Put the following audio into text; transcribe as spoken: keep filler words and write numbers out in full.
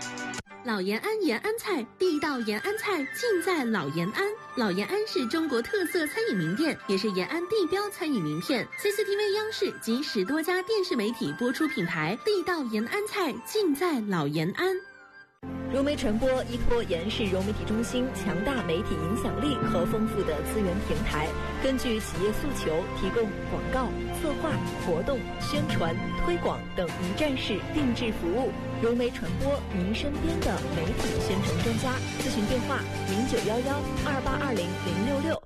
老延安延安菜，地道延安菜尽在老延安。老延安是中国特色餐饮名店，也是延安地标餐饮名片。C C T V 央视及十多家电视媒体播出品牌，地道延安菜尽在老延安。 融媒传播依托延世融媒体中心强大媒体影响力和丰富的资源平台，根据企业诉求提供广告、策划、活动、宣传、推广等一站式定制服务。融媒传播，您身边的媒体宣传专家。咨询电话：零九幺幺二八二零零六六。